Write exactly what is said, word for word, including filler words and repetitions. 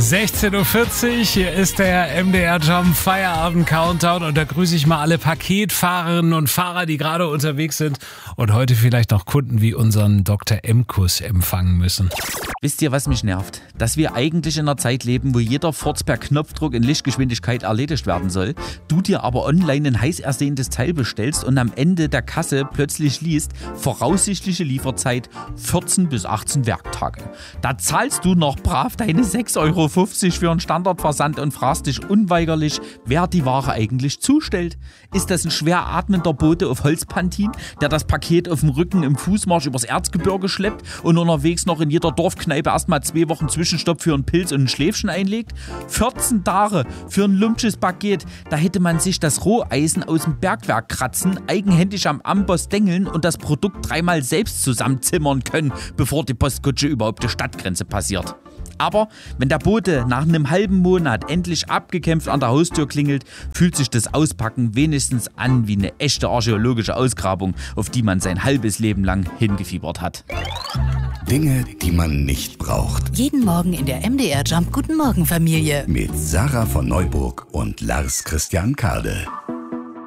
sechzehn Uhr vierzig, hier ist der M D R Jump Feierabend Countdown und da grüße ich mal alle Paketfahrerinnen und Fahrer, die gerade unterwegs sind und heute vielleicht noch Kunden wie unseren Doktor M-Kuss empfangen müssen. Wisst ihr, was mich nervt? Dass wir eigentlich in einer Zeit leben, wo jeder Furz per Knopfdruck in Lichtgeschwindigkeit erledigt werden soll, du dir aber online ein heiß ersehntes Teil bestellst und am Ende der Kasse plötzlich liest, voraussichtliche Lieferzeit vierzehn bis achtzehn Werktage. Da zahlst du noch brav deine sechs Euro fünfzig für einen Standardversand und fragst dich unweigerlich, wer die Ware eigentlich zustellt. Ist das ein schwer atmender Bote auf Holzpantin, der das Paket auf dem Rücken im Fußmarsch übers Erzgebirge schleppt und unterwegs noch in jeder Dorfkneipe erstmal zwei Wochen Zwischenstopp für einen Pilz und ein Schläfchen einlegt? vierzehn Tage für ein lumpsches Paket, da hätte man sich das Roheisen aus dem Bergwerk kratzen, eigenhändig am Amboss dengeln und das Produkt dreimal selbst zusammenzimmern können, bevor die Postkutsche überhaupt die Stadtgrenze passiert. Aber wenn der Bote nach einem halben Monat endlich abgekämpft an der Haustür klingelt, fühlt sich das Auspacken wenigstens an wie eine echte archäologische Ausgrabung, auf die man sein halbes Leben lang hingefiebert hat. Dinge, die man nicht braucht. Jeden Morgen in der M D R Jump Guten Morgen Familie. Mit Sarah von Neuburg und Lars Christian Kade.